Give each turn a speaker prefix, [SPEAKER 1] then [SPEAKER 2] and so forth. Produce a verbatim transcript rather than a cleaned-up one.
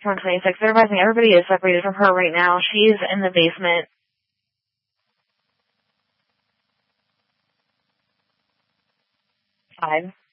[SPEAKER 1] one twenty-six. They're advising everybody is separated from her right now. She's in the basement. Five.